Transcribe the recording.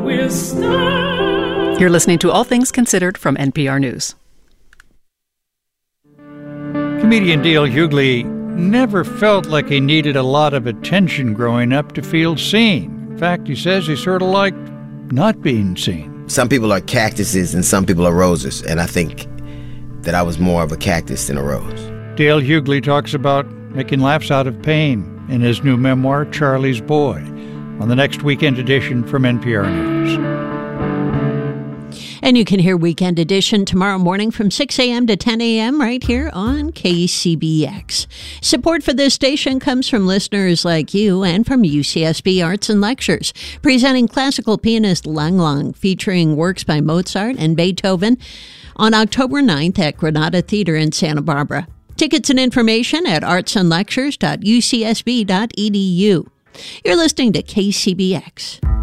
we'll start. You're listening to All Things Considered from NPR News. Comedian Dale Hughley never felt like he needed a lot of attention growing up to feel seen. In fact, he says he sort of liked not being seen. Some people are cactuses and some people are roses, and I think that I was more of a cactus than a rose. Dale Hughley talks about making laughs out of pain in his new memoir, Charlie's Boy, on the next Weekend Edition from NPR News. And you can hear Weekend Edition tomorrow morning from 6 a.m. to 10 a.m. right here on KCBX. Support for this station comes from listeners like you and from UCSB Arts and Lectures, presenting classical pianist Lang Lang, featuring works by Mozart and Beethoven on October 9th at Granada Theater in Santa Barbara. Tickets and information at artsandlectures.ucsb.edu. You're listening to KCBX.